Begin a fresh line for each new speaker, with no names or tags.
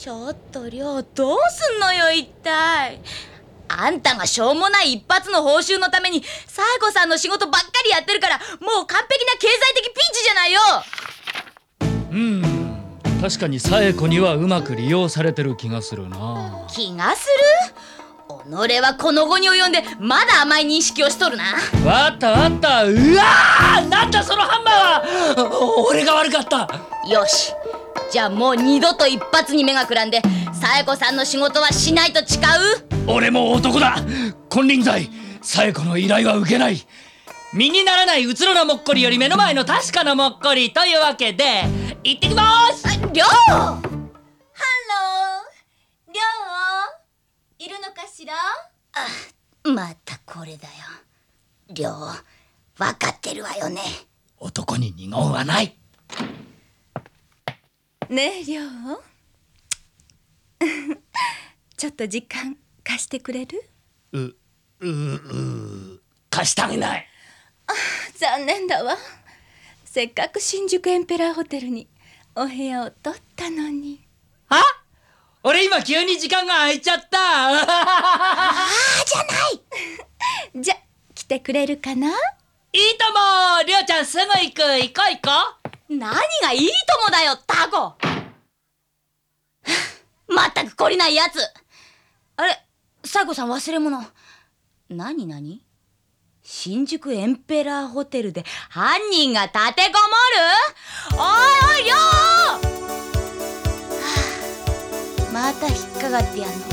ちょっとりょう、どうすんのよ一体。あんたがしょうもない一発の報酬のために冴子さんの仕事ばっかりやってるから、もう完璧な経済的ピンチじゃないよ。
確かに冴子にはうまく利用されてる気がするな。
気がする？己はこの後に及んでまだ甘い認識をしとるな。
わったわった。うわー、なんだそのハンマーは。俺が悪かった。
よし、じゃあもう二度と一発に目がくらんで冴子さんの仕事はしないと誓う？
俺も男だ。金輪際冴子の依頼は受けない。身にならないうつろなもっこりより目の前の確かなもっこりというわけで行ってきまーす。
りょう、
ハロー、りょういるのかしら？
またこれだよ。りょう、分かってるわよね。
男に二言はない。
ねえりょうちょっと時間貸してくれる？
貸してあげない。
残念だわ。せっかく新宿エンペラーホテルにお部屋を取ったのに。
あ？俺今急に時間が空いちゃった。
じゃない
じゃ、来てくれるかな？
いいとも。りょうちゃんすぐ行く。行こう行こ
何がいいともだよ、タコ。まったく懲りないやつ。あれ、冴子さん忘れ物。何？新宿エンペラーホテルで犯人が立てこもる？おいおい、りょう！また引っかかってやんの。